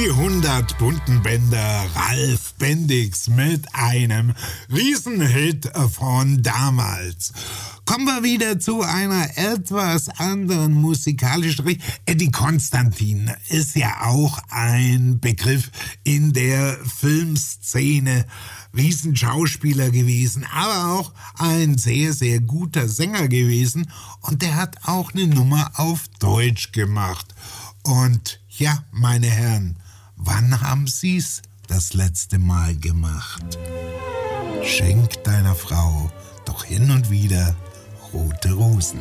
die 100 bunten Bänder Ralf Bendix mit einem Riesenhit von damals. Kommen wir wieder zu einer etwas anderen musikalischen Richtung. Eddie Constantin ist ja auch ein Begriff in der Filmszene. Riesenschauspieler gewesen, aber auch ein sehr, sehr guter Sänger gewesen. Und der hat auch eine Nummer auf Deutsch gemacht. Und ja, meine Herren, wann haben Sie's das letzte Mal gemacht? Schenk deiner Frau doch hin und wieder rote Rosen.